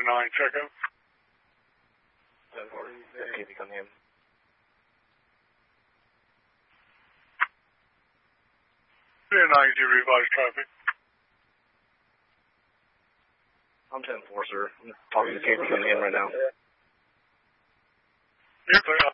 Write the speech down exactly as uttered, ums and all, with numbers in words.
nine, check out. ten four, K P coming in. three nine, do you revise traffic? I'm ten four, sir. I'm talking to K P coming in right now. You're clear.